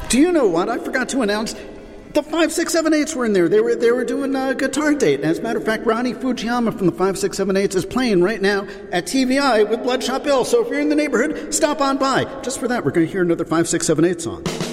Do you know what? I forgot to announce. The 5678s were in there. They were doing a guitar date. As a matter of fact, Ronnie Fujiyama from the 5678s is playing right now at TVI with Bloodshot Bill. So if you're in the neighborhood, stop on by. Just for that, we're going to hear another 5678 song.